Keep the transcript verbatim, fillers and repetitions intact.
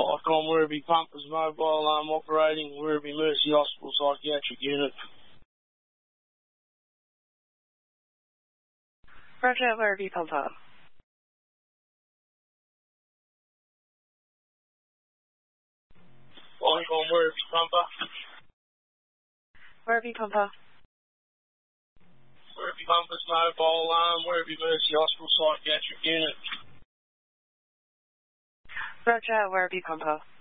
Like on Werribee Pumpers Mobile, I'm operating Werribee Mercy Hospital Psychiatric Unit. Roger, Werribee Pumper. Like on Werribee Pumper. Werribee Pumper. Werribee Pumpers Mobile, um, Werribee Mercy Hospital Psychiatric Unit. Roger, Werribee Pumper.